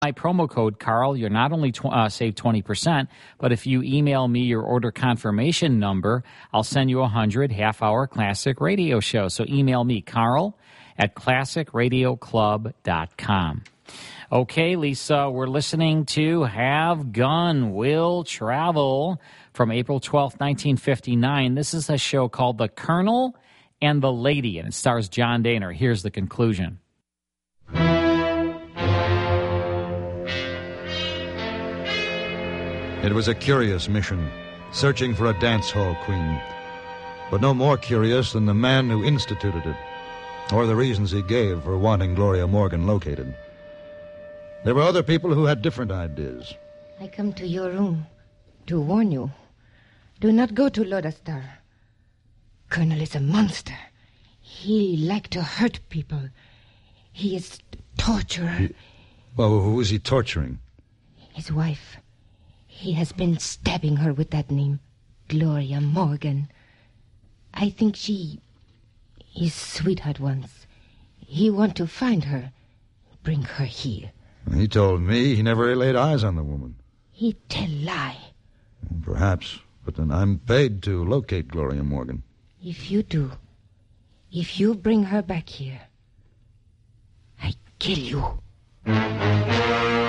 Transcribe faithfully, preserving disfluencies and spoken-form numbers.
My promo code, Carl, you're not only tw- uh, save twenty percent, but if you email me your order confirmation number, I'll send you one hundred half-hour classic radio shows. So email me, Carl, at classic radio club dot com. Okay, Lisa, we're listening to Have Gun Will Travel from April twelfth, nineteen fifty-nine. This is a show called The Colonel and the Lady, and it stars John Dehner. Here's the conclusion. It was a curious mission, searching for a dance hall queen, but no more curious than the man who instituted it, or the reasons he gave for wanting Gloria Morgan located. There were other people who had different ideas. I come to your room to warn you. Do not go to Lodestar. Colonel is a monster. He like to hurt people. He is torturer. He, well, who is he torturing? His wife. He has been stabbing her with that name, Gloria Morgan. I think she... his sweetheart once. He want to find her, bring her here. He told me he never laid eyes on the woman. He tell lie. Perhaps, but then I'm paid to locate Gloria Morgan. If you do, if you bring her back here, I kill you.